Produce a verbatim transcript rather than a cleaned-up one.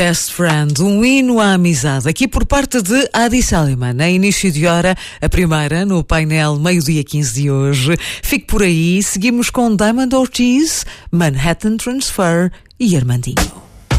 Best Friend, um hino à amizade, aqui por parte de Adi Saliman, a início de hora, a primeira no painel meio-dia quinze de hoje. Fique por aí, seguimos com Diamond Ortiz, Manhattan Transfer e Armandinho.